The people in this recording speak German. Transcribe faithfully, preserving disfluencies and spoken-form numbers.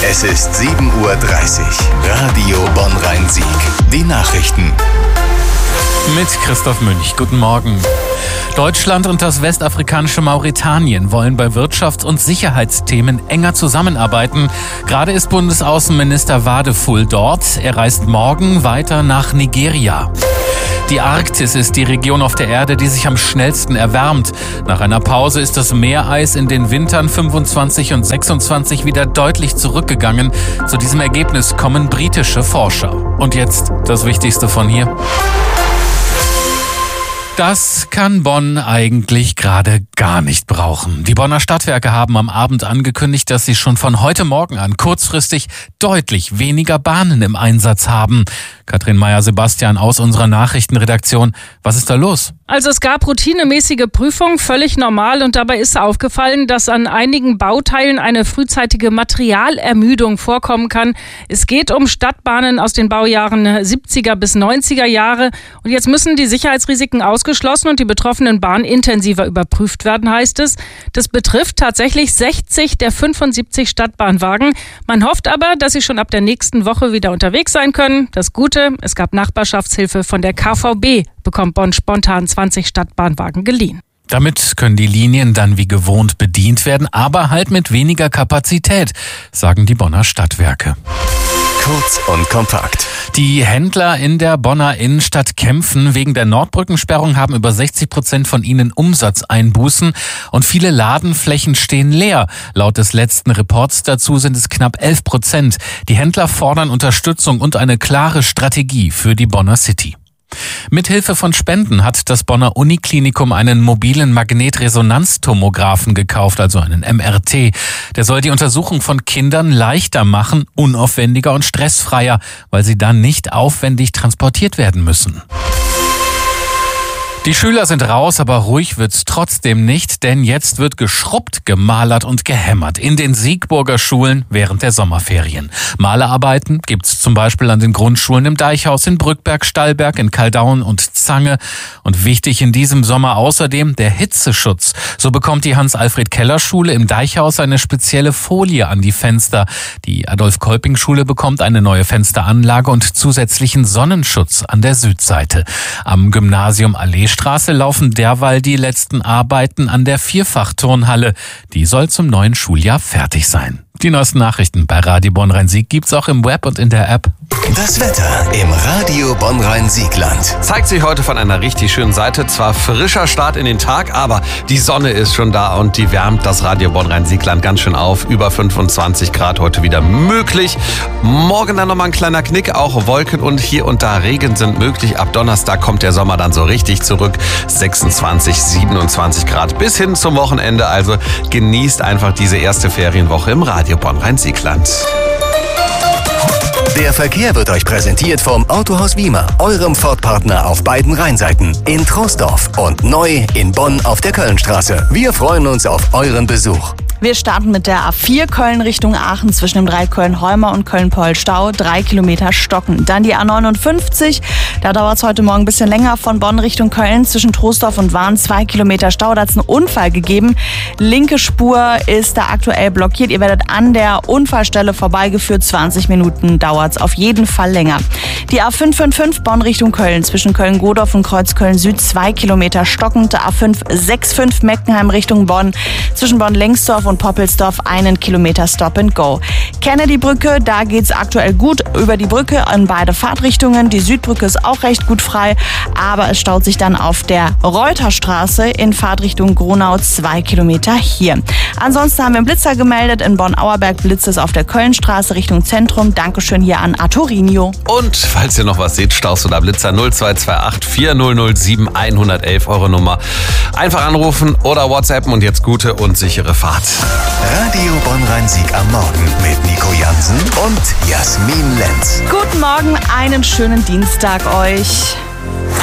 Es ist sieben Uhr dreißig. Radio Bonn-Rhein-Sieg. Die Nachrichten. Mit Christoph Münch. Guten Morgen. Deutschland und das westafrikanische Mauretanien wollen bei Wirtschafts- und Sicherheitsthemen enger zusammenarbeiten. Gerade ist Bundesaußenminister Wadefull dort. Er reist morgen weiter nach Nigeria. Die Arktis ist die Region auf der Erde, die sich am schnellsten erwärmt. Nach einer Pause ist das Meereis in den Wintern fünfundzwanzig und sechsundzwanzig wieder deutlich zurückgegangen. Zu diesem Ergebnis kommen britische Forscher. Und jetzt das Wichtigste von hier. Das kann Bonn eigentlich gerade gar nicht brauchen. Die Bonner Stadtwerke haben am Abend angekündigt, dass sie schon von heute Morgen an kurzfristig deutlich weniger Bahnen im Einsatz haben. Katrin Meyer-Sebastian aus unserer Nachrichtenredaktion. Was ist da los? Also es gab routinemäßige Prüfungen, völlig normal, und dabei ist aufgefallen, dass an einigen Bauteilen eine frühzeitige Materialermüdung vorkommen kann. Es geht um Stadtbahnen aus den Baujahren siebziger bis neunziger Jahre, und jetzt müssen die Sicherheitsrisiken ausgeschlossen und die betroffenen Bahnen intensiver überprüft werden, heißt es. Das betrifft tatsächlich sechzig der fünfundsiebzig Stadtbahnwagen. Man hofft aber, dass sie schon ab der nächsten Woche wieder unterwegs sein können. Das Gute, es gab Nachbarschaftshilfe von der K V B, bekommt Bonn spontan zwanzig Stadtbahnwagen geliehen. Damit können die Linien dann wie gewohnt bedient werden, aber halt mit weniger Kapazität, sagen die Bonner Stadtwerke. Kurz und kompakt. Die Händler in der Bonner Innenstadt kämpfen. Wegen der Nordbrückensperrung haben über sechzig Prozent von ihnen Umsatzeinbußen und viele Ladenflächen stehen leer. Laut des letzten Reports dazu sind es knapp elf Prozent. Die Händler fordern Unterstützung und eine klare Strategie für die Bonner City. Mithilfe von Spenden hat das Bonner Uniklinikum einen mobilen Magnetresonanztomographen gekauft, also einen M R T. Der soll die Untersuchung von Kindern leichter machen, unaufwendiger und stressfreier, weil sie dann nicht aufwendig transportiert werden müssen. Die Schüler sind raus, aber ruhig wird's trotzdem nicht, denn jetzt wird geschrubbt, gemalert und gehämmert in den Siegburger Schulen während der Sommerferien. Malerarbeiten gibt's zum Beispiel an den Grundschulen im Deichhaus in Brückberg, Stallberg, in Caldaun und Zange. Und wichtig in diesem Sommer außerdem der Hitzeschutz. So bekommt die Hans-Alfred-Keller-Schule im Deichhaus eine spezielle Folie an die Fenster. Die Adolf-Kolping-Schule bekommt eine neue Fensteranlage und zusätzlichen Sonnenschutz an der Südseite. Am Gymnasium Allee Straße laufen derweil die letzten Arbeiten an der Vierfachturnhalle. Die soll zum neuen Schuljahr fertig sein. Die neuesten Nachrichten bei Radio Bonn-Rhein-Sieg gibt's auch im Web und in der App. Das Wetter im Radio Bonn-Rhein-Siegland. Zeigt sich heute von einer richtig schönen Seite. Zwar frischer Start in den Tag, aber die Sonne ist schon da und die wärmt das Radio Bonn-Rhein-Siegland ganz schön auf. Über fünfundzwanzig Grad heute wieder möglich. Morgen dann nochmal ein kleiner Knick. Auch Wolken und hier und da Regen sind möglich. Ab Donnerstag kommt der Sommer dann so richtig zurück. sechsundzwanzig, siebenundzwanzig Grad bis hin zum Wochenende. Also genießt einfach diese erste Ferienwoche im Radio Bonn-Rhein-Siegland. Der Verkehr wird euch präsentiert vom Autohaus Wiemer, eurem Ford-Partner auf beiden Rheinseiten, in Troisdorf und neu in Bonn auf der Kölnstraße. Wir freuen uns auf euren Besuch. Wir starten mit der A vier Köln Richtung Aachen zwischen dem Dreieck Köln-Holmer und Köln-Poll-Stau. Drei Kilometer stocken. Dann die A neunundfünfzig. Da dauert es heute Morgen ein bisschen länger von Bonn Richtung Köln zwischen Troisdorf und Wahn. Zwei Kilometer Stau. Da hat es einen Unfall gegeben. Linke Spur ist da aktuell blockiert. Ihr werdet an der Unfallstelle vorbeigeführt. zwanzig Minuten dauert es auf jeden Fall länger. Die A fünf fünf fünf Bonn Richtung Köln zwischen Köln-Godorf und Kreuzköln-Süd. Zwei Kilometer stockend. A fünf sechs fünf Meckenheim Richtung Bonn zwischen Bonn-Lengsdorf und Poppelsdorf einen Kilometer Stop and Go. Kennedy-Brücke, da geht's aktuell gut über die Brücke in beide Fahrtrichtungen. Die Südbrücke ist auch recht gut frei, aber es staut sich dann auf der Reuterstraße in Fahrtrichtung Gronau zwei Kilometer hier. Ansonsten haben wir einen Blitzer gemeldet. In Bonn-Auerberg blitzt es auf der Kölnstraße Richtung Zentrum. Dankeschön hier an Arturinho. Und falls ihr noch was seht, Staus oder Blitzer null zwei zwei acht vier null null sieben eins eins eins, eure Nummer. Einfach anrufen oder WhatsAppen und jetzt gute und sichere Fahrt. Radio Bonn-Rhein-Sieg am Morgen mit Nico Jansen und Jasmin Lenz. Guten Morgen, einen schönen Dienstag euch.